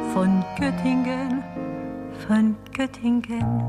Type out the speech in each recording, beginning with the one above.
von Göttingen, von Göttingen.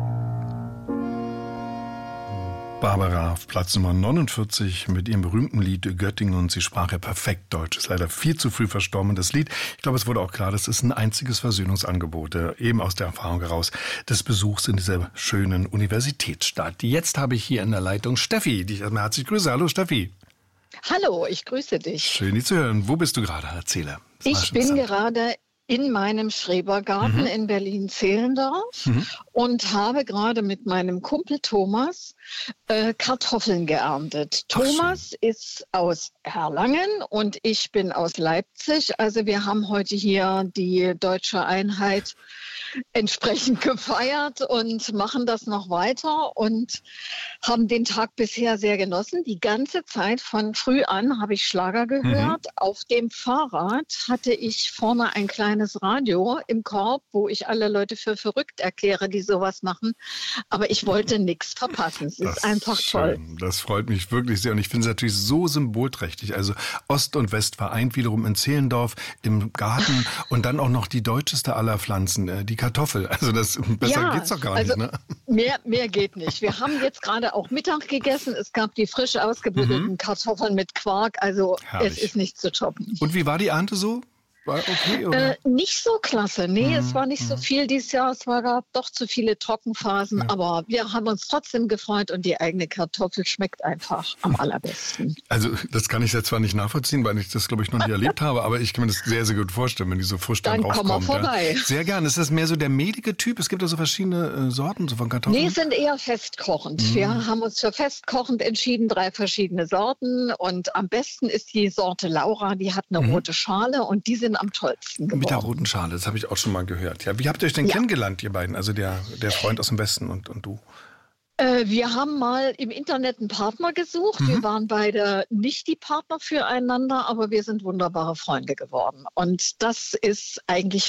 Barbara auf Platz Nummer 49 mit ihrem berühmten Lied Göttingen, und sie sprach ja perfekt Deutsch. Ist leider viel zu früh verstorben, das Lied. Ich glaube, es wurde auch klar, das ist ein einziges Versöhnungsangebot, eben aus der Erfahrung heraus des Besuchs in dieser schönen Universitätsstadt. Jetzt habe ich hier in der Leitung Steffi, die ich erstmal herzlich grüße. Hallo Steffi. Hallo, ich grüße dich. Schön, dich zu hören. Wo bist du gerade? Erzähle. Ich bin gerade in meinem Schrebergarten in Berlin-Zehlendorf und habe gerade mit meinem Kumpel Thomas Kartoffeln geerntet. Thomas ist aus Erlangen und ich bin aus Leipzig. Also wir haben heute hier die deutsche Einheit entsprechend gefeiert und machen das noch weiter und haben den Tag bisher sehr genossen. Die ganze Zeit von früh an habe ich Schlager gehört. Auf dem Fahrrad hatte ich vorne ein kleines Radio im Korb, wo ich alle Leute für verrückt erkläre, die sowas machen. Aber ich wollte nichts verpassen. Es ist einfach toll. Das freut mich wirklich sehr und ich finde es natürlich so symbolträchtig. Also Ost und West vereint wiederum in Zehlendorf im Garten und dann auch noch die deutscheste aller Pflanzen, die Kartoffel. Also das besser geht's doch gar nicht. Ne? Mehr geht nicht. Wir haben jetzt gerade auch Mittag gegessen. Es gab die frisch ausgebügelten Kartoffeln mit Quark. Also herrlich. Es ist nicht zu toppen. Und wie war die Ernte so? War okay, oder? Nicht so klasse. Nee, es war nicht so viel dieses Jahr. Es gab doch zu viele Trockenphasen. Aber wir haben uns trotzdem gefreut und die eigene Kartoffel schmeckt einfach am allerbesten. Also das kann ich jetzt zwar nicht nachvollziehen, weil ich das, glaube ich, noch nicht erlebt habe, aber ich kann mir das sehr, sehr gut vorstellen, wenn die so frisch dann rauskommen. Dann komm mal vorbei. Ja. Sehr gerne. Ist das mehr so der mehlige Typ? Es gibt ja so verschiedene Sorten so von Kartoffeln. Nee, es sind eher festkochend. Wir haben uns für festkochend entschieden, 3 verschiedene Sorten. Und am besten ist die Sorte Laura, die hat eine rote Schale und die sind am tollsten geworden. Mit der roten Schale, das habe ich auch schon mal gehört. Ja, wie habt ihr euch denn kennengelernt, ihr beiden? Also der Freund aus dem Westen und du? Wir haben mal im Internet einen Partner gesucht. Wir waren beide nicht die Partner füreinander, aber wir sind wunderbare Freunde geworden. Und das ist eigentlich